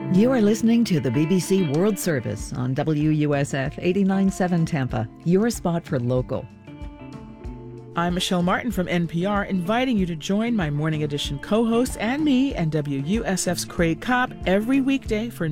You are listening to the BBC World Service on WUSF 89.7 Tampa, your spot for local. I'm Michelle Martin from NPR, inviting you to join my Morning Edition co-hosts and me and WUSF's Craig Cobb every weekday for